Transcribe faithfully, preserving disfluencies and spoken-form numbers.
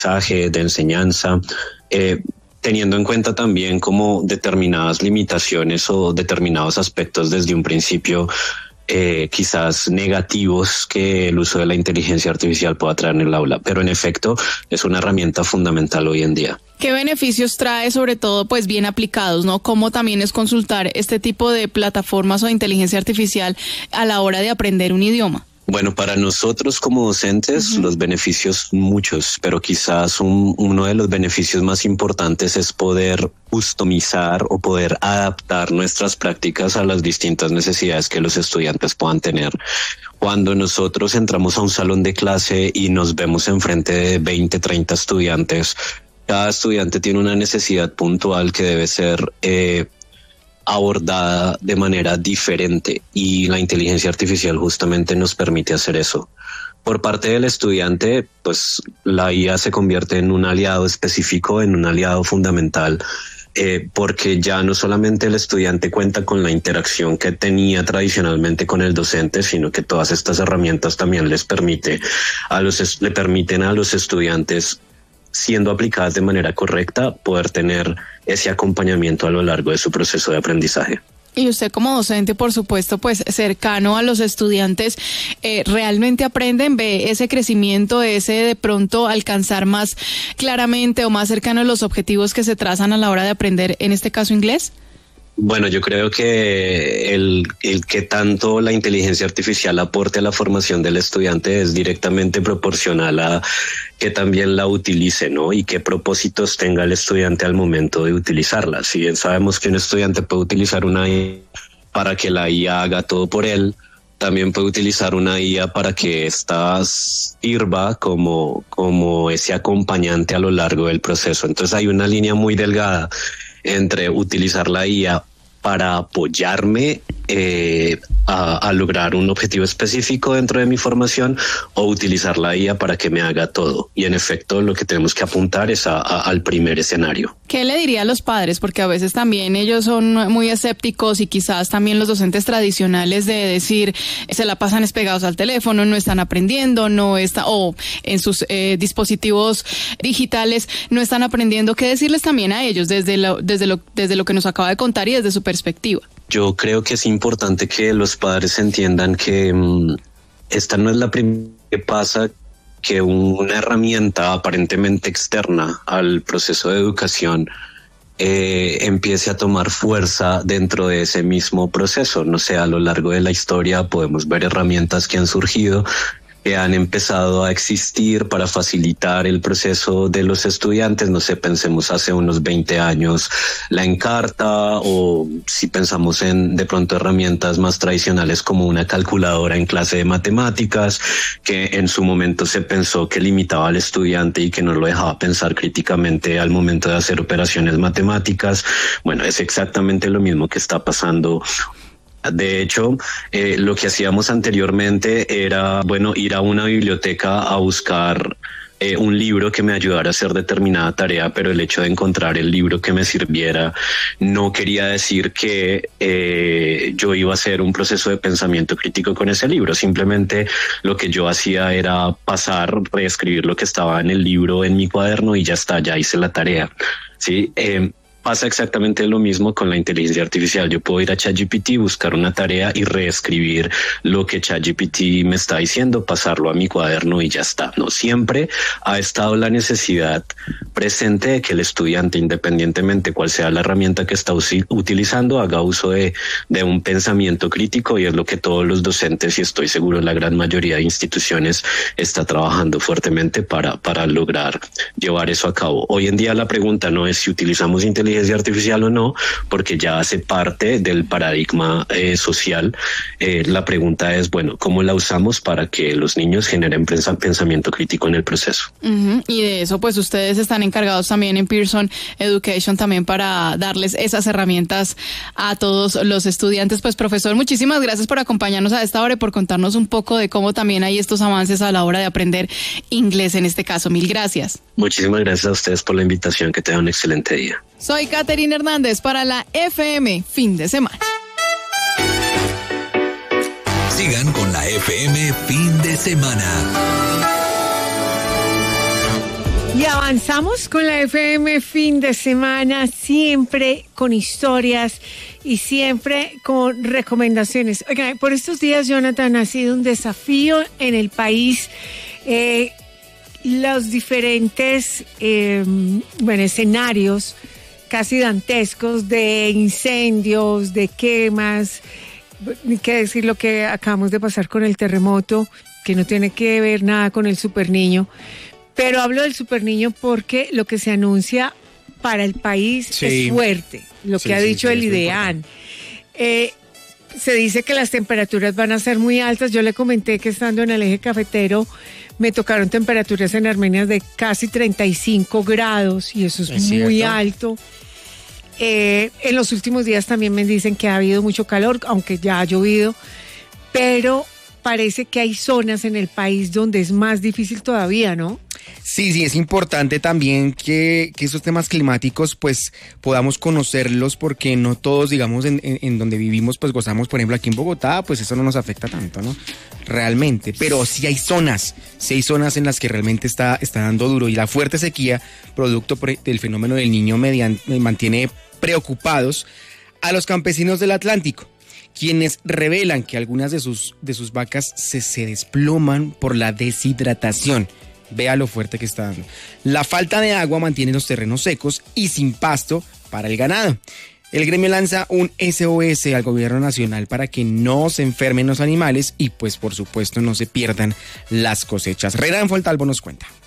de enseñanza, eh, teniendo en cuenta también como determinadas limitaciones o determinados aspectos desde un principio eh, quizás negativos que el uso de la inteligencia artificial pueda traer en el aula, pero en efecto es una herramienta fundamental hoy en día. ¿Qué beneficios trae, sobre todo, pues bien aplicados, ¿no? ¿Cómo también es consultar este tipo de plataformas o de inteligencia artificial a la hora de aprender un idioma? Bueno, para nosotros como docentes, uh-huh. los beneficios muchos, pero quizás un, uno de los beneficios más importantes es poder customizar o poder adaptar nuestras prácticas a las distintas necesidades que los estudiantes puedan tener. Cuando nosotros entramos a un salón de clase y nos vemos enfrente de veinte, treinta estudiantes, cada estudiante tiene una necesidad puntual que debe ser eh, abordada de manera diferente y la inteligencia artificial justamente nos permite hacer eso. Por parte del estudiante, pues la I A se convierte en un aliado específico, en un aliado fundamental, eh, porque ya no solamente el estudiante cuenta con la interacción que tenía tradicionalmente con el docente, sino que todas estas herramientas también les permite a los, le permiten a los estudiantes, siendo aplicadas de manera correcta, poder tener ese acompañamiento a lo largo de su proceso de aprendizaje. Y usted como docente, por supuesto, pues cercano a los estudiantes, eh, ¿realmente aprenden? ¿Ve ese crecimiento, ese de pronto alcanzar más claramente o más cercano a los objetivos que se trazan a la hora de aprender, en este caso inglés? Bueno, yo creo que el, el que tanto la inteligencia artificial aporte a la formación del estudiante es directamente proporcional a que también la utilice, ¿no? Y qué propósitos tenga el estudiante al momento de utilizarla. Si bien sabemos que un estudiante puede utilizar una I A para que la I A haga todo por él, también puede utilizar una I A para que ésta sirva como, como ese acompañante a lo largo del proceso. Entonces hay una línea muy delgada entre utilizar la I A para apoyarme eh, a, a lograr un objetivo específico dentro de mi formación o utilizar la I A para que me haga todo. Y en efecto lo que tenemos que apuntar es a, a, al primer escenario. ¿Qué le diría a los padres? Porque a veces también ellos son muy escépticos y quizás también los docentes tradicionales de decir se la pasan pegados al teléfono, no están aprendiendo, no está, o en sus eh, dispositivos digitales no están aprendiendo. ¿Qué decirles también a ellos desde lo, desde lo, desde lo que nos acaba de contar y desde su perspectiva? Yo creo que es importante que los padres entiendan que mmm, esta no es la primera vez que pasa que una herramienta aparentemente externa al proceso de educación eh, empiece a tomar fuerza dentro de ese mismo proceso. No sé, a lo largo de la historia podemos ver herramientas que han surgido, que han empezado a existir para facilitar el proceso de los estudiantes. No sé, pensemos hace unos veinte años la Encarta, o si pensamos en de pronto herramientas más tradicionales como una calculadora en clase de matemáticas, que en su momento se pensó que limitaba al estudiante y que no lo dejaba pensar críticamente al momento de hacer operaciones matemáticas. Bueno, es exactamente lo mismo que está pasando. De hecho, eh, lo que hacíamos anteriormente era, bueno, ir a una biblioteca a buscar eh, un libro que me ayudara a hacer determinada tarea, pero el hecho de encontrar el libro que me sirviera no quería decir que eh, yo iba a hacer un proceso de pensamiento crítico con ese libro. Simplemente lo que yo hacía era pasar, reescribir lo que estaba en el libro en mi cuaderno y ya está, ya hice la tarea. Sí, eh, Pasa exactamente lo mismo con la inteligencia artificial. Yo puedo ir a ChatGPT, buscar una tarea y reescribir lo que ChatGPT me está diciendo, pasarlo a mi cuaderno y ya está. No siempre ha estado la necesidad presente de que el estudiante, independientemente cuál sea la herramienta que está utilizando, haga uso de, de un pensamiento crítico, y es lo que todos los docentes, y estoy seguro la gran mayoría de instituciones, está trabajando fuertemente para, para lograr llevar eso a cabo. Hoy en día la pregunta no es si utilizamos inteligencia artificial o no, porque ya hace parte del paradigma eh, social. Eh, la pregunta es, bueno, ¿cómo la usamos para que los niños generen pensamiento crítico en el proceso? Uh-huh. Y de eso, pues ustedes están encargados también en Pearson Education también para darles esas herramientas a todos los estudiantes. Pues profesor, muchísimas gracias por acompañarnos a esta hora y por contarnos un poco de cómo también hay estos avances a la hora de aprender inglés en este caso. Mil gracias. Muchísimas gracias a ustedes por la invitación. Que tengan un excelente día. Soy Catherine Hernández para la F M Fin de Semana. Sigan con la F M Fin de Semana. Y avanzamos con la F M fin de semana, siempre con historias y siempre con recomendaciones. Oigan, por estos días, Jonathan, ha sido un desafío en el país. Eh, los diferentes eh, bueno, escenarios casi dantescos de incendios, de quemas, ni qué decir lo que acabamos de pasar con el terremoto, que no tiene que ver nada con el Superniño. Pero hablo del Superniño porque lo que se anuncia para el país sí. es fuerte, lo sí, que ha sí, dicho sí, el IDEAN. Eh, se dice que las temperaturas van a ser muy altas. Yo le comenté que estando en el eje cafetero me tocaron temperaturas en Armenia de casi treinta y cinco grados y eso es, ¿Es muy cierto? alto. Eh, en los últimos días también me dicen que ha habido mucho calor, aunque ya ha llovido, pero parece que hay zonas en el país donde es más difícil todavía, ¿no? Sí, sí, es importante también que, que esos temas climáticos pues podamos conocerlos porque no todos, digamos, en, en, en donde vivimos pues gozamos, por ejemplo, aquí en Bogotá, pues eso no nos afecta tanto, ¿no? Realmente, pero sí hay zonas, sí hay zonas en las que realmente está, está dando duro y la fuerte sequía, producto del fenómeno del Niño, mediante, mantiene preocupados a los campesinos del Atlántico, quienes revelan que algunas de sus, de sus vacas se, se desploman por la deshidratación. Vea lo fuerte que está dando. La falta de agua mantiene los terrenos secos y sin pasto para el ganado. El gremio lanza un S O S al gobierno nacional para que no se enfermen los animales y pues por supuesto no se pierdan las cosechas. Renan Fontalvo nos cuenta.